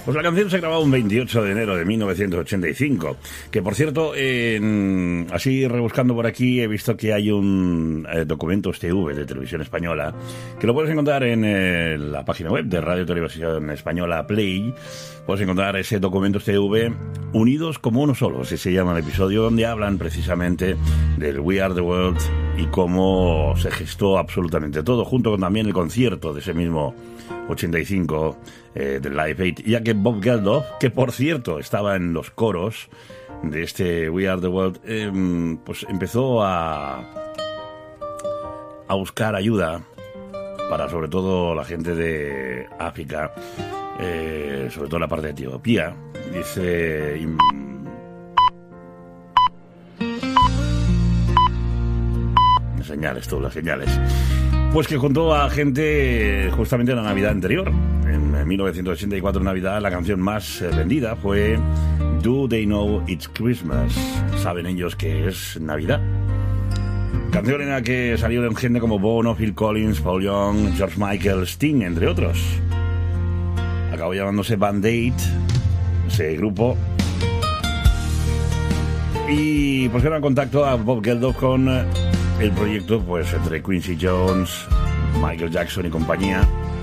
Pues la canción se grabó un 28 de enero de 1985, que por cierto, así rebuscando por aquí, he visto que hay un Documentos TV de Televisión Española, que lo puedes encontrar en la página web de Radio Televisión Española Play. Puedes encontrar ese Documentos TV Unidos como uno solo, así se llama el episodio, donde hablan precisamente del We Are the World y cómo se gestó absolutamente todo, junto con también el concierto de ese mismo 85 del Live Aid, ya que Bob Geldof, que por cierto estaba en los coros de este We Are the World, pues empezó a buscar ayuda para sobre todo la gente de África, sobre todo la parte de Etiopía. Dice... las señales. Pues que juntó a gente justamente en la Navidad anterior. En 1984, Navidad, la canción más vendida fue Do They Know It's Christmas? ¿Saben ellos que es Navidad? Canción en la que salieron gente como Bono, Phil Collins, Paul Young, George Michael, Sting, entre otros. Acabó llamándose Band Aid, ese grupo. Y pusieron en contacto a Bob Geldof con el proyecto, pues entre Quincy Jones, Michael Jackson y compañía.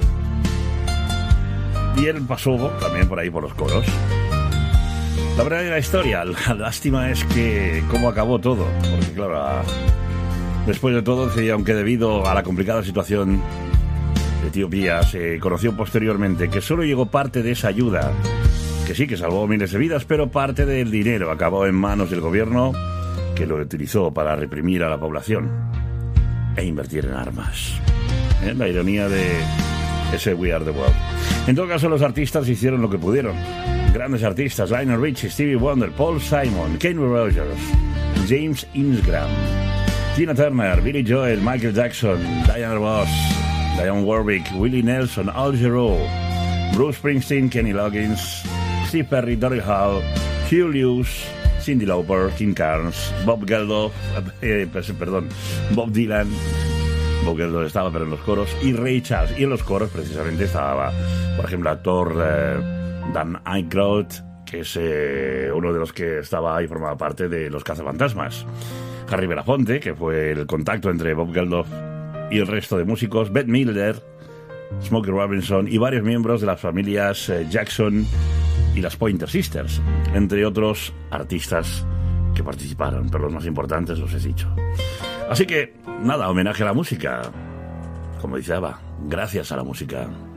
Y él pasó también por ahí por los coros. La verdad de la historia, la lástima es que cómo acabó todo, porque claro, después de todo, aunque debido a la complicada situación de Etiopía se conoció posteriormente que solo llegó parte de esa ayuda, que sí que salvó miles de vidas, pero parte del dinero acabó en manos del gobierno, que lo utilizó para reprimir a la población e invertir en armas. La ironía de ese We Are the World. En todo caso, los artistas hicieron lo que pudieron. Grandes artistas: Lionel Richie, Stevie Wonder, Paul Simon, Kenny Rogers, James Ingram, Tina Turner, Billy Joel, Michael Jackson, Diana Ross, Dionne Warwick, Willie Nelson, Al Jarreau, Bruce Springsteen, Kenny Loggins, Steve Perry, Daryl Hall, Huey Lewis, Cyndi Lauper, King Carnes, Bob Geldof, Bob Dylan. Bob Geldof estaba pero en los coros, y Ray Charles. Y en los coros precisamente estaba, por ejemplo, el actor Dan Aykroyd, que es uno de los que estaba ahí, formaba parte de Los Cazafantasmas. Harry Belafonte, que fue el contacto entre Bob Geldof y el resto de músicos. Bette Midler, Smokey Robinson y varios miembros de las familias Jackson y las Pointer Sisters, entre otros artistas que participaron, pero los más importantes los he dicho. Así que, nada, homenaje a la música. Como dice Ava, gracias a la música.